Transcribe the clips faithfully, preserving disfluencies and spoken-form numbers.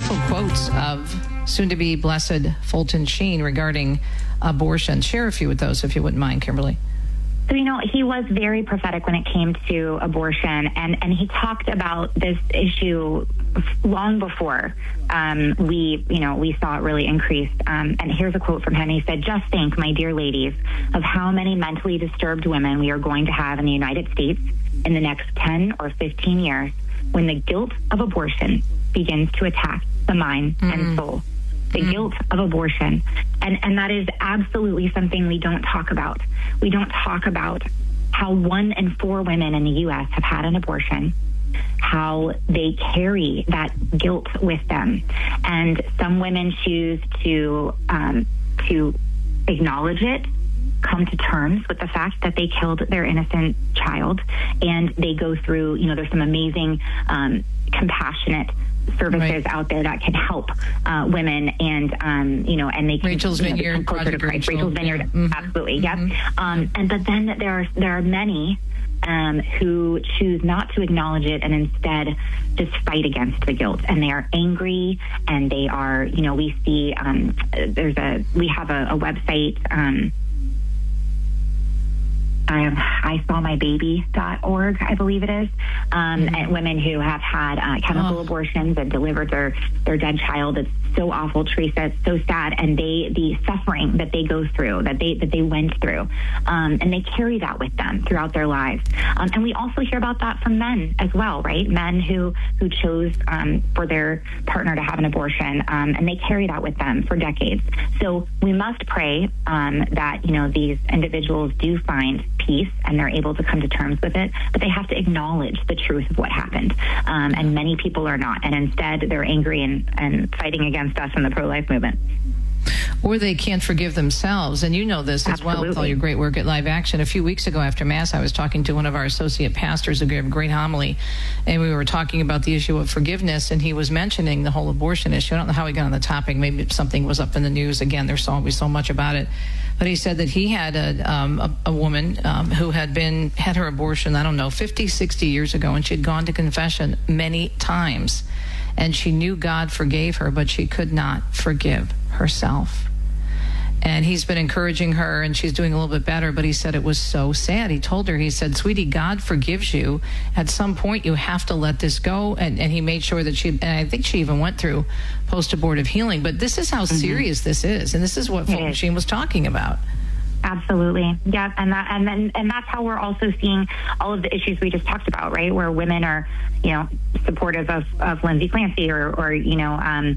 powerful quotes of soon-to-be blessed Fulton Sheen regarding abortion. Share a few of those, if you wouldn't mind, Kimberly. So, you know, he was very prophetic when it came to abortion, and, and he talked about this issue long before um, we, you know, we saw it really increase. Um, and here's a quote from him. He said, "Just think, my dear ladies, of how many mentally disturbed women we are going to have in the United States in the next ten or fifteen years when the guilt of abortion begins to attack the mind mm-hmm. and soul." The mm-hmm. guilt of abortion. And, and that is absolutely something we don't talk about. We don't talk about how one in four women in the U S have had an abortion, how they carry that guilt with them. And some women choose to um, to acknowledge it, come to terms with the fact that they killed their innocent child, and they go through, you know, there's some amazing, um, compassionate services right. out there that can help uh, women, and um, you know, and they can Rachel's you know, Vineyard, closer to Christ. Rachel's Vineyard, yeah. mm-hmm. absolutely, mm-hmm. yeah. Um, and but then there are there are many um, who choose not to acknowledge it and instead just fight against the guilt, and they are angry, and they are, you know, we see um, there's a we have a, a website. Um, Um, I saw my baby dot org, I believe it is, um, mm-hmm. and women who have had uh, chemical oh. abortions and delivered their, their dead child. It's so awful, Teresa. It's so sad. And they, the suffering that they go through, that they, that they went through, um, and they carry that with them throughout their lives. Um, and we also hear about that from men as well, right? Men who, who chose um, for their partner to have an abortion, um, and they carry that with them for decades. So we must pray um, that, you know, these individuals do find peace and they're able to come to terms with it, but they have to acknowledge the truth of what happened. Um, and many people are not. And instead, they're angry and, and fighting against us in the pro-life movement. Or they can't forgive themselves. And you know this as Absolutely. well with all your great work at Live Action. A few weeks ago after Mass, I was talking to one of our associate pastors who gave a great homily, and we were talking about the issue of forgiveness, and he was mentioning the whole abortion issue. I don't know how he got on the topic. Maybe something was up in the news. Again, there's always so much about it. But he said that he had a, um, a, a woman um, who had been had her abortion, I don't know, fifty, sixty years ago, and she had gone to confession many times. And she knew God forgave her, but she could not forgive herself. And he's been encouraging her, and she's doing a little bit better, but he said it was so sad. He told her, he said, "Sweetie, God forgives you. At some point, you have to let this go." And, and he made sure that she, and I think she even went through post-abortive healing. But this is how mm-hmm. serious this is, and this is what Fulton Sheen was talking about. Absolutely. Yeah. And that, and then, and that's how we're also seeing all of the issues we just talked about, right? Where women are, you know, supportive of, of Lindsay Clancy or, or, you know, um,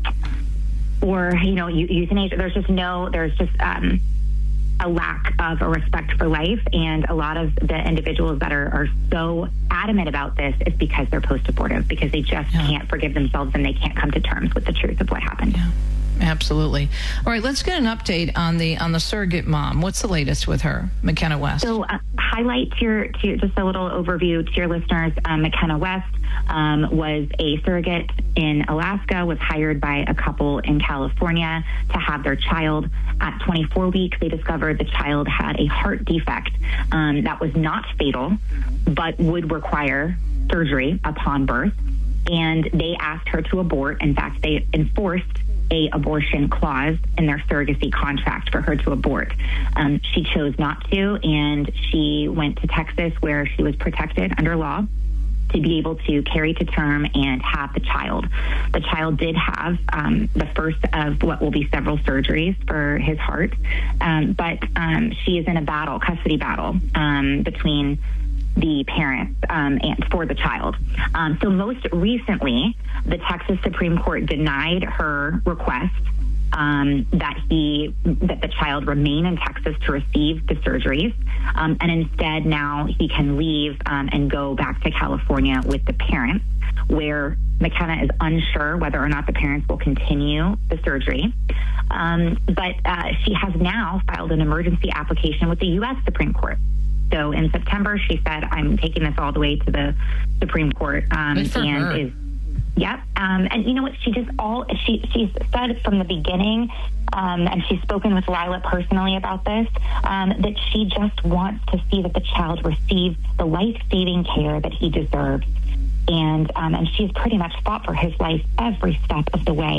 or, you know, euthanasia. There's just no, there's just um, a lack of a respect for life. And a lot of the individuals that are, are so adamant about this is because they're post-abortive, because they just yeah. can't forgive themselves and they can't come to terms with the truth of what happened. Yeah. Absolutely. All right, let's get an update on the on the surrogate mom. What's the latest with her, McKenna West? So, uh, highlight to your to just a little overview to your listeners. Um, McKenna West um, was a surrogate in Alaska. Was hired by a couple in California to have their child. At twenty-four weeks, they discovered the child had a heart defect um, that was not fatal, but would require surgery upon birth. And they asked her to abort. In fact, they enforced a abortion clause in their surrogacy contract for her to abort. Um, she chose not to, and she went to Texas, where she was protected under law to be able to carry to term and have the child. The child did have um, the first of what will be several surgeries for his heart, um, but um, she is in a battle, custody battle, um, between the parents um, and for the child. Um, so most recently, the Texas Supreme Court denied her request um, that he that the child remain in Texas to receive the surgeries, um, and instead now he can leave um, and go back to California with the parents, where McKenna is unsure whether or not the parents will continue the surgery. Um, but uh, she has now filed an emergency application with the U S Supreme Court. So in September, she said, "I'm taking this all the way to the Supreme Court." Um, Good for and her. is Yep. Um, and you know what? She just all she she's said from the beginning, um, and she's spoken with Lila personally about this, um, that she just wants to see that the child receives the life-saving care that he deserves. And um, and she's pretty much fought for his life every step of the way.